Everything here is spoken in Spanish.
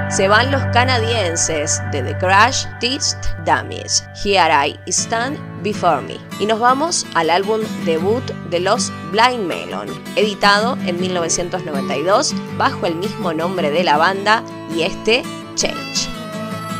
se van los canadienses de The Crash Test Dummies, Here I Stand Before Me. Y nos vamos al álbum debut de los Blind Melon, editado en 1992 bajo el mismo nombre de la banda y Change.